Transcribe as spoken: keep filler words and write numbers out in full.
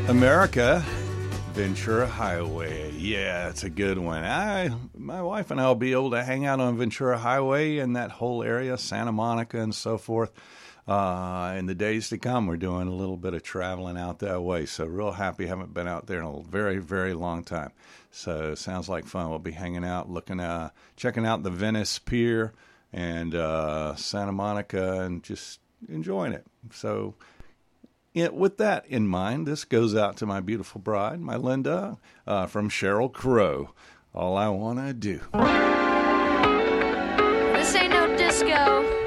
America, Ventura Highway. Yeah, it's a good one. I, my wife and I will be able to hang out on Ventura Highway and that whole area, Santa Monica and so forth. Uh, in the days to come, we're doing a little bit of traveling out that way. So real happy. Haven't been out there in a very, very long time. So sounds like fun. We'll be hanging out, looking, uh, checking out the Venice Pier and uh, Santa Monica and just enjoying it. So it, with that in mind, this goes out to my beautiful bride, my Linda, uh, from Sheryl Crow. All I Want to Do. This ain't no disco.